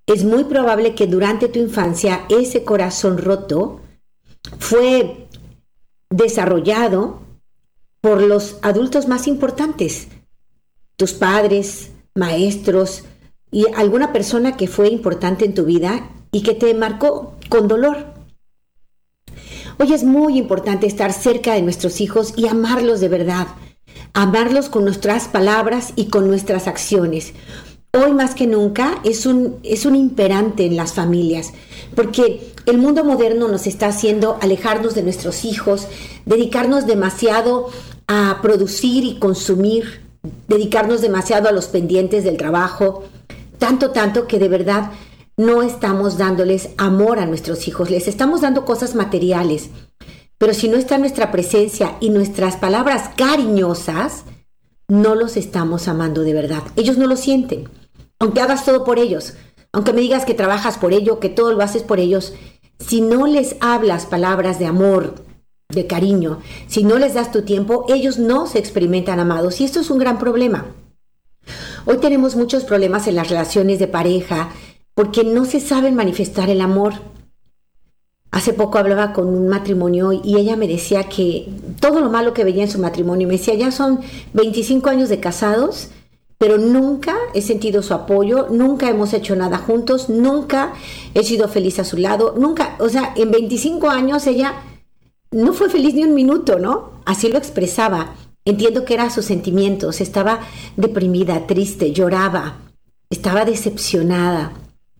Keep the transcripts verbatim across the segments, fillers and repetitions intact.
es muy probable que durante tu infancia ese corazón roto fue desarrollado por los adultos más importantes, tus padres, maestros y alguna persona que fue importante en tu vida y que te marcó con dolor. Hoy es muy importante estar cerca de nuestros hijos y amarlos de verdad, amarlos con nuestras palabras y con nuestras acciones. Hoy más que nunca es un, es un imperante en las familias, porque el mundo moderno nos está haciendo alejarnos de nuestros hijos, dedicarnos demasiado a producir y consumir, dedicarnos demasiado a los pendientes del trabajo, tanto, tanto que de verdad no estamos dándoles amor a nuestros hijos, les estamos dando cosas materiales, pero si no está nuestra presencia y nuestras palabras cariñosas, no los estamos amando de verdad. Ellos no lo sienten, aunque hagas todo por ellos, aunque me digas que trabajas por ello, que todo lo haces por ellos, si no les hablas palabras de amor, de cariño, si no les das tu tiempo, ellos no se experimentan amados y esto es un gran problema. Hoy tenemos muchos problemas en las relaciones de pareja porque no se saben manifestar el amor. Hace poco hablaba con un matrimonio y ella me decía que todo lo malo que veía en su matrimonio, me decía, ya son veinticinco años de casados, pero nunca he sentido su apoyo, nunca hemos hecho nada juntos, nunca he sido feliz a su lado, nunca, o sea, en veinticinco años ella no fue feliz ni un minuto, ¿no? Así lo expresaba. Entiendo que eran sus sentimientos, estaba deprimida, triste, lloraba, estaba decepcionada.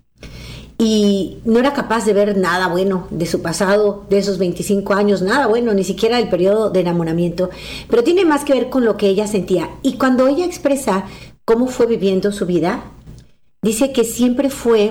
Y no era capaz de ver nada bueno de su pasado, de esos veinticinco años, nada bueno, ni siquiera el periodo de enamoramiento, pero tiene más que ver con lo que ella sentía. Y cuando ella expresa cómo fue viviendo su vida, dice que siempre fue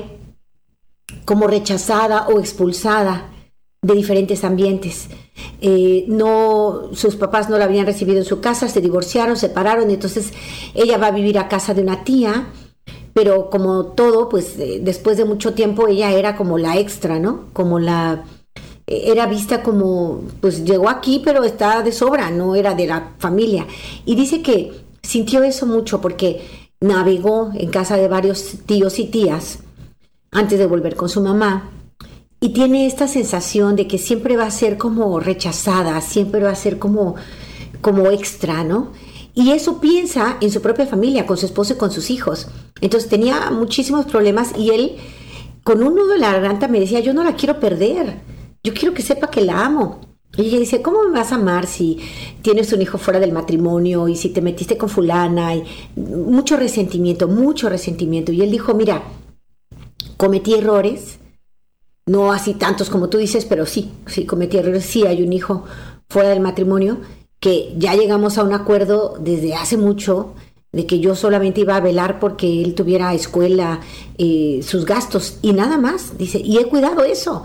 como rechazada o expulsada de diferentes ambientes. Eh, no, sus papás no la habían recibido en su casa, se divorciaron, se separaron, entonces ella va a vivir a casa de una tía. Pero como todo, pues eh, después de mucho tiempo ella era como la extra, ¿no? Como la... Eh, era vista como, pues llegó aquí, pero está de sobra, no era de la familia. Y dice que sintió eso mucho porque navegó en casa de varios tíos y tías antes de volver con su mamá. Y tiene esta sensación de que siempre va a ser como rechazada, siempre va a ser como, como extra, ¿no? Y eso piensa en su propia familia, con su esposo y con sus hijos. Entonces tenía muchísimos problemas y él, con un nudo en la garganta, me decía, yo no la quiero perder, yo quiero que sepa que la amo. Y ella dice, ¿cómo me vas a amar si tienes un hijo fuera del matrimonio y si te metiste con fulana? Y mucho resentimiento, mucho resentimiento. Y él dijo, mira, cometí errores, no así tantos como tú dices, pero sí, sí cometí errores, sí hay un hijo fuera del matrimonio, que ya llegamos a un acuerdo desde hace mucho de que yo solamente iba a velar porque él tuviera escuela, eh, sus gastos y nada más, dice, y he cuidado eso.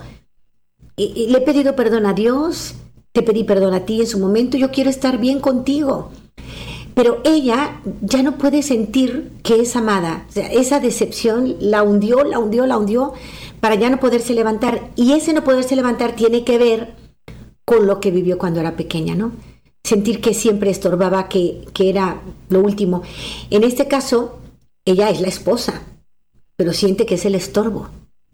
Y, y le he pedido perdón a Dios, te pedí perdón a ti en su momento, yo quiero estar bien contigo. Pero ella ya no puede sentir que es amada, o sea, esa decepción la hundió, la hundió, la hundió para ya no poderse levantar. Y ese no poderse levantar tiene que ver con lo que vivió cuando era pequeña, ¿no? Sentir que siempre estorbaba, que, que era lo último. En este caso, ella es la esposa, pero siente que es el estorbo.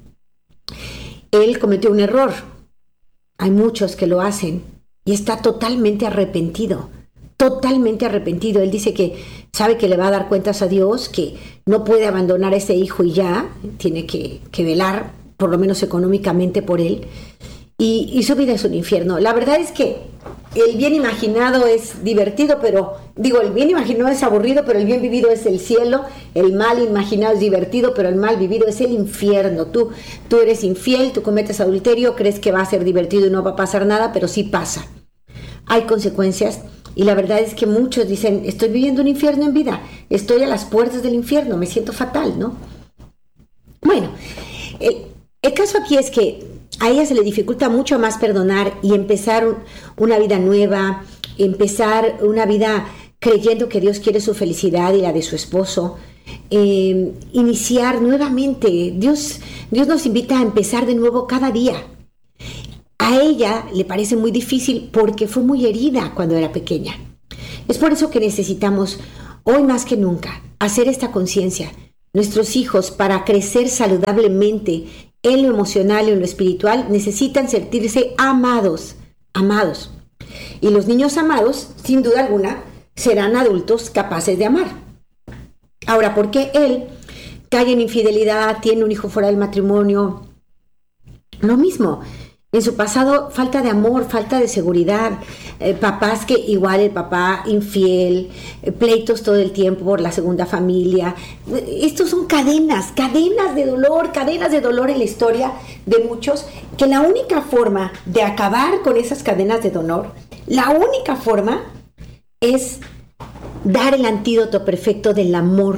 Él cometió un error. Hay muchos que lo hacen y está totalmente arrepentido, totalmente arrepentido. Él dice que sabe que le va a dar cuentas a Dios, que no puede abandonar a ese hijo y ya, tiene que, que velar, por lo menos económicamente, por él. Y, y su vida es un infierno. La verdad es que el bien imaginado es divertido, pero digo, el bien imaginado es aburrido, pero el bien vivido es el cielo. El mal imaginado es divertido, pero el mal vivido es el infierno. Tú, tú eres infiel, tú cometes adulterio, crees que va a ser divertido y no va a pasar nada, pero sí pasa. Hay consecuencias y la verdad es que muchos dicen, estoy viviendo un infierno en vida, estoy a las puertas del infierno, me siento fatal, ¿no? Bueno, el, el caso aquí es que a ella se le dificulta mucho más perdonar y empezar una vida nueva, empezar una vida creyendo que Dios quiere su felicidad y la de su esposo, eh, iniciar nuevamente. Dios, Dios nos invita a empezar de nuevo cada día. A ella le parece muy difícil porque fue muy herida cuando era pequeña. Es por eso que necesitamos, hoy más que nunca, hacer esta conciencia. Nuestros hijos, para crecer saludablemente en lo emocional y en lo espiritual, necesitan sentirse amados, amados. Y los niños amados, sin duda alguna, serán adultos capaces de amar. Ahora, ¿por qué él cae en infidelidad, tiene un hijo fuera del matrimonio? Lo mismo. En su pasado, falta de amor, falta de seguridad, eh, papás que igual el papá infiel, eh, pleitos todo el tiempo por la segunda familia. Estos son cadenas, cadenas de dolor, cadenas de dolor en la historia de muchos, que la única forma de acabar con esas cadenas de dolor, la única forma es dar el antídoto perfecto del amor,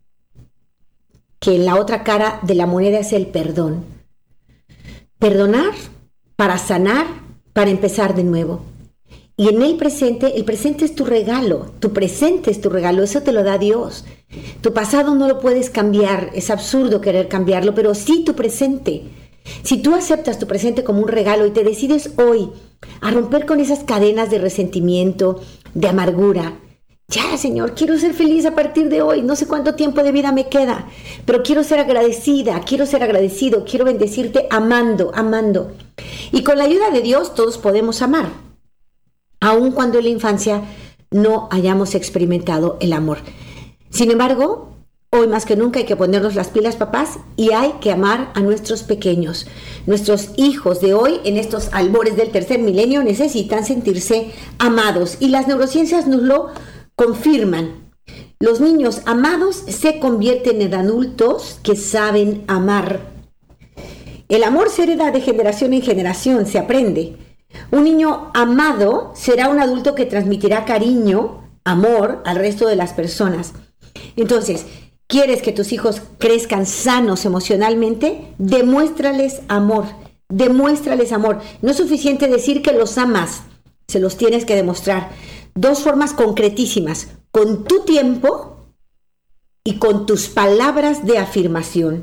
que en la otra cara de la moneda es el perdón. Perdonar para sanar, para empezar de nuevo. Y en el presente, el presente es tu regalo, tu presente es tu regalo, eso te lo da Dios. Tu pasado no lo puedes cambiar, es absurdo querer cambiarlo, pero sí tu presente. Si tú aceptas tu presente como un regalo y te decides hoy a romper con esas cadenas de resentimiento, de amargura, ya, Señor, quiero ser feliz a partir de hoy, no sé cuánto tiempo de vida me queda, pero quiero ser agradecida, quiero ser agradecido, quiero bendecirte amando, amando. Y con la ayuda de Dios todos podemos amar, aun cuando en la infancia no hayamos experimentado el amor. Sin embargo, hoy más que nunca hay que ponernos las pilas, papás, y hay que amar a nuestros pequeños. Nuestros hijos de hoy, en estos albores del tercer milenio, necesitan sentirse amados, y las neurociencias nos lo confirman. Los niños amados se convierten en adultos que saben amar. El amor se hereda de generación en generación, se aprende. Un niño amado será un adulto que transmitirá cariño, amor al resto de las personas. Entonces, ¿quieres que tus hijos crezcan sanos emocionalmente? Demuéstrales amor, demuéstrales amor. No es suficiente decir que los amas, se los tienes que demostrar. Dos formas concretísimas, con tu tiempo y con tus palabras de afirmación.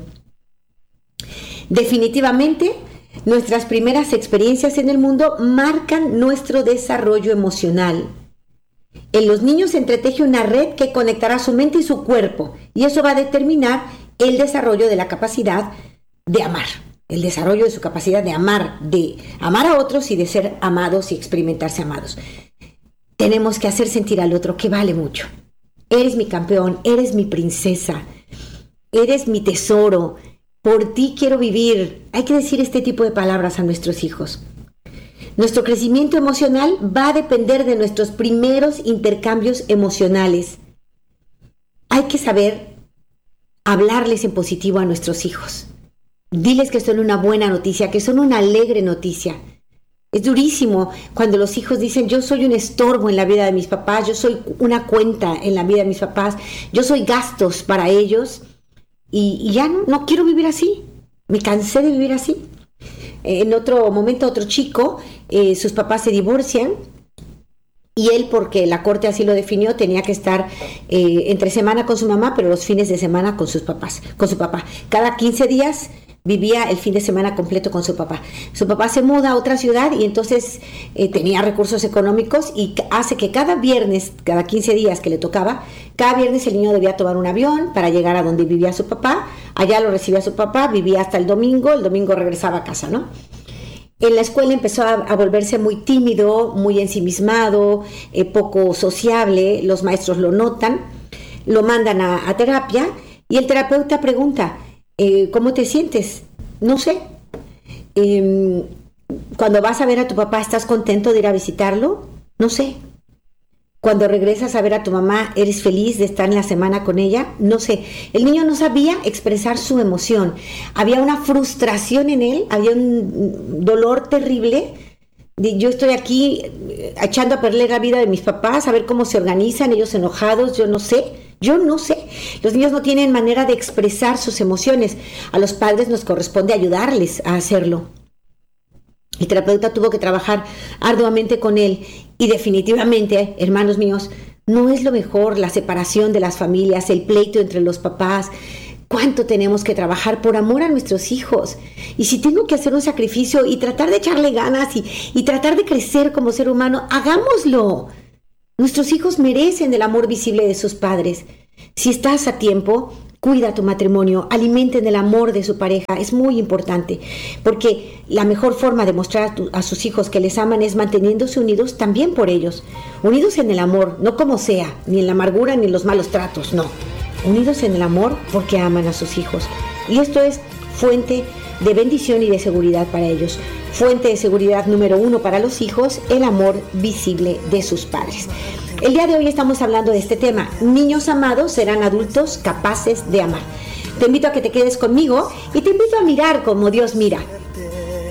Definitivamente, nuestras primeras experiencias en el mundo marcan nuestro desarrollo emocional. En los niños se entreteje una red que conectará su mente y su cuerpo, y eso va a determinar el desarrollo de la capacidad de amar, el desarrollo de su capacidad de amar, de amar a otros y de ser amados y experimentarse amados. Tenemos que hacer sentir al otro que vale mucho. Eres mi campeón, eres mi princesa, eres mi tesoro, por ti quiero vivir. Hay que decir este tipo de palabras a nuestros hijos. Nuestro crecimiento emocional va a depender de nuestros primeros intercambios emocionales. Hay que saber hablarles en positivo a nuestros hijos. Diles que son una buena noticia, que son una alegre noticia. Es durísimo cuando los hijos dicen, yo soy un estorbo en la vida de mis papás, yo soy una cuenta en la vida de mis papás, yo soy gastos para ellos y, y ya no, no quiero vivir así, me cansé de vivir así. Eh, en otro momento, otro chico, eh, sus papás se divorcian y él, porque la corte así lo definió, tenía que estar eh, entre semana con su mamá, pero los fines de semana con sus papás, con su papá. Cada quince días vivía el fin de semana completo con su papá. Su papá se muda a otra ciudad y entonces eh, tenía recursos económicos y hace que cada viernes, cada quince días que le tocaba, cada viernes el niño debía tomar un avión para llegar a donde vivía su papá. Allá lo recibía su papá, vivía hasta el domingo, el domingo regresaba a casa, ¿no? En la escuela empezó a, a volverse muy tímido, muy ensimismado, eh, poco sociable. Los maestros lo notan, lo mandan a, a terapia y el terapeuta pregunta, Eh, ¿cómo te sientes? No sé. Eh, cuando vas a ver a tu papá, ¿estás contento de ir a visitarlo? No sé. Cuando regresas a ver a tu mamá, ¿eres feliz de estar en la semana con ella? No sé. El niño no sabía expresar su emoción. Había una frustración en él, había un dolor terrible. De, yo estoy aquí echando a perder la vida de mis papás, a ver cómo se organizan, ellos enojados, yo no sé. Yo no sé, los niños no tienen manera de expresar sus emociones. A los padres nos corresponde ayudarles a hacerlo. El terapeuta tuvo que trabajar arduamente con él y definitivamente, hermanos míos, no es lo mejor la separación de las familias, el pleito entre los papás. ¿Cuánto tenemos que trabajar por amor a nuestros hijos? Y si tengo que hacer un sacrificio y tratar de echarle ganas y, y tratar de crecer como ser humano, hagámoslo. Nuestros hijos merecen el amor visible de sus padres. Si estás a tiempo, Cuida tu matrimonio, alimenten el amor de su pareja, es muy importante, porque la mejor forma de mostrar a, tu, a sus hijos que les aman es manteniéndose unidos también por ellos, unidos en el amor, no como sea, ni en la amargura ni en los malos tratos, no, unidos en el amor porque aman a sus hijos. Y esto es fuente de bendición y de seguridad para ellos. Fuente de seguridad número uno para los hijos, el amor visible de sus padres. El día de hoy estamos hablando de este tema. Niños amados serán adultos capaces de amar. Te invito a que te quedes conmigo y te invito a mirar como Dios mira.